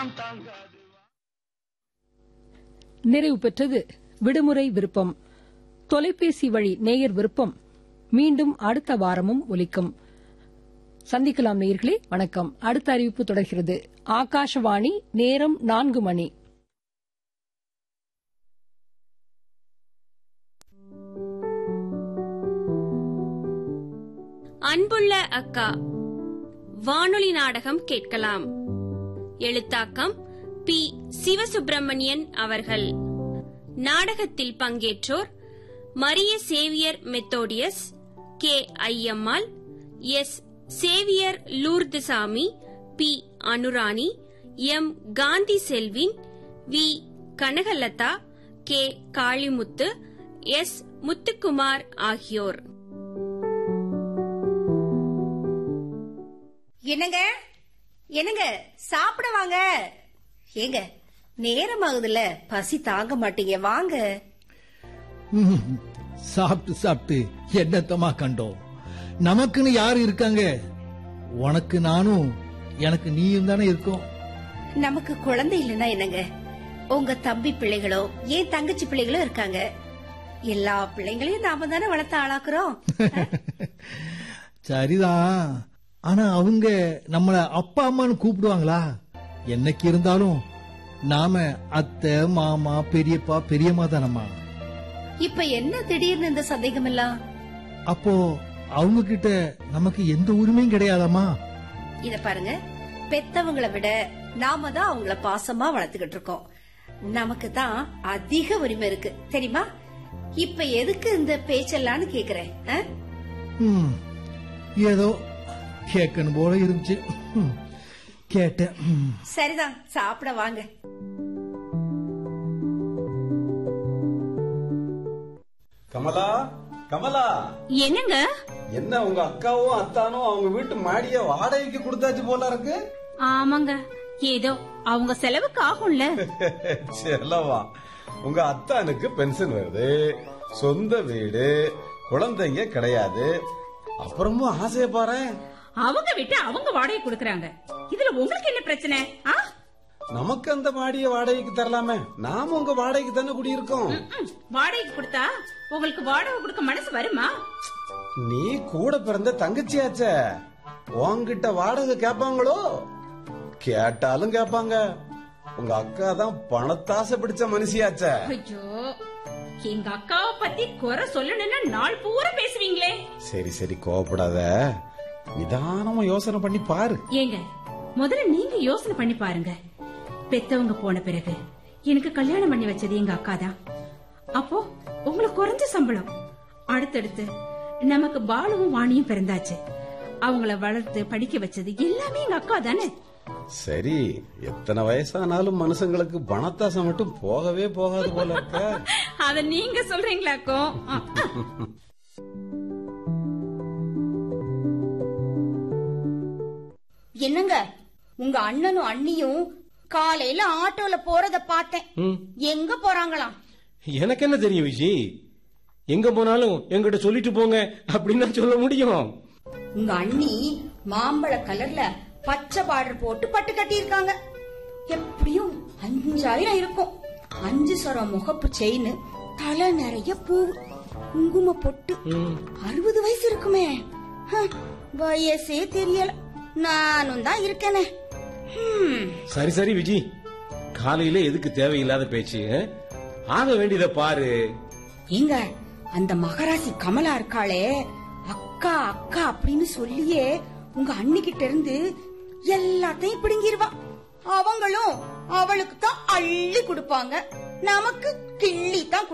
நிறைவு பெற்றது விடுமுறை விருப்பம். தொலைபேசி வழி நேயர் விருப்பம் மீண்டும் அடுத்த வாரமும் ஒலிக்கும். சந்திக்கலாம் நேயர்களே. வணக்கம். அடுத்த அறிவிப்பு தொடர்கிறது. ஆகாஷவாணி, நேரம் 4 மணி. அன்புள்ள அக்கா, வானொலி நாடகம் கேட்கலாம். எழுத்தாக்கம் பி. சிவசுப்பிரமணியன் அவர்கள். நாடகத்தில் பங்கேற்றோர் Maria Xavier Methodius, K. Ayyammal, S. Xavier Lourdusamy, B. Anurani, M. Gandhi Selvin, we. Kanakalatha, K. Kalimuthu, S. Muthukumar ஆகியோர். என்னங்க என்னங்க சாப்பிட வாங்க. ஏங்க நேரமாகுதுல, பசி தாங்க மாட்டீங்க, வாங்க. சாப்பிட்டு சாப்பிட்டு என்னத்தமா கண்டோம். நமக்குன்னு யாரு இருக்காங்க? உனக்கு நானும், எனக்கு நீயும் தானே இருக்கோம். நமக்கு குழந்தை இல்லைன்னா என்னங்க, உங்க தம்பி பிள்ளைகளோ ஏன் தங்கச்சி பிள்ளைகளோ இருக்காங்க. எல்லா பிள்ளைங்களையும் நாம தானே வளர்த்து ஆளாக்குறோம். சரிதான். ஆனா அவங்க நம்மள அப்பா அம்மான்னு கூப்பிடுவாங்களா? என்னைக்கு இருந்தாலும் நாம அத்தை, மாமா, பெரியப்பா, பெரியம்மா தானம்மா. இப்ப என்ன திடீர்னு இந்த சந்தேகம் எல்லாம்? அப்போ அவங்க கிட்ட நமக்கு எந்த உரிமையும் கிடையாதாமா? இத பாருங்க, பெத்தவங்களை விட நாம தான் அவங்கள பாசமா வளர்த்துக்கிட்டு இருக்கோம். நமக்கு தான் அதிக உரிமை இருக்கு தெரியுமா? இப்ப எதுக்கு இந்த பேச்செல்லாம்னு கேக்குறேன். ஏதோ கேட்கணும் போல இருந்துச்சு, கேட்டேன். சரிதான், சாப்பிட வாங்க. கமலா, கமலா. என்னங்க? என்ன உங்க அக்காவும் அத்தானும் அவங்க வீட்டு மாடிய வாடகைக்கு கொடுத்தாச்சு போல இருக்கு. ஆமாங்க, ஏதோ அவங்க செலவுக்கு ஆகும்ல. செலவா? உங்க அத்தானுக்கு பென்ஷன் வருது, சொந்த வீடு, குழந்தைங்க கிடையாது, அப்புறமும் ஆசைய பாரு. அவங்க விட்டு அவங்க வாடகை கொடுக்கறாங்க. இதுல உங்களுக்கு என்ன பிரச்சனை? நமக்கு அந்த மாடிய வாடகைக்கு தரலாமே, நாம உங்க வாடகைக்கு தானே குடியிருக்கோம். வாடகைக்கு கொடுத்தா உங்களுக்கு வாடகை கொடுக்க மனசு வருமா? நீ கூட பிறந்த தங்கச்சியாச்சே, உன்கிட்ட வாடகை கேட்பாங்களோ? கேட்டாலும் கேட்பாங்க. உங்க அக்கா தான் பணத்தாசை பிடிச்ச மனுஷியாச்சே. ஐயோ, எங்க அக்காவை பத்தி குறை சொல்லணும்னா நாள் பூரா பேசுவீங்களே. சரி சரி, கோவப்படாத, நிதானமா யோசனை பண்ணி பாரு. ஏங்க, முதல்ல நீங்க யோசனை பண்ணி பாருங்க. பெத்தவங்க போன பிறகு எனக்கு கல்யாணம் பண்ணி வச்சது எங்க அக்கா தான். அப்போ உங்களுக்கு குறைஞ்ச சம்பளம். அடுத்தடுத்து நமக்கு பாலுவும் வாணியும் பிறந்தாச்சு. அவங்கள வளர்த்து படிக்க வச்சது எல்லாமே எங்க அக்கா தானே. சரி, எத்தனை வயசானாலும் மனுஷங்களுக்கு பணத்தாசை மட்டும் போகவே போகாது போல இருக்க. அத நீங்க சொல்றீங்களாக்கோ? என்னங்க, உங்க அண்ணனும் அண்ணியும் காலையில ஆட்டோல போறத பார்த்தேன். எங்க போறாங்களாம்? எனக்கு என்ன தெரியும் விஜய்? எங்க போனாலும் எங்கிட்ட சொல்லிட்டு போங்க அப்படின்னு சொல்ல முடியும். உங்க அண்ணி மாம்பழ கலர்ல பச்சை பார்டர் போட்டு பட்டு கட்டி இருக்காங்க. எப்படியும் 5000 இருக்கும். 5 சரம் முகப்பு செயின், தலை நிறைய பூ, குங்கும பொட்டு. 60 வயசு இருக்குமே. வயசே தெரியல. நானும் தான் இருக்கேனே. சரி சரி விஜய், காலையில எதுக்கு தேவையில்லாத பேச்சு? ஆக வேண்டியதை பாரு. எங்க அந்த மகராசி கமலா இருக்காளே, அக்கா அக்கா அப்படின்னு சொல்லியே உங்க அண்ணிக்கிட்ட இருந்து எல்லாத்தையும் பிடுங்கிருவா. அவங்களும் அவளுக்கு தான் அள்ளி கொடுப்பாங்க, நமக்கு கிள்ளி தான்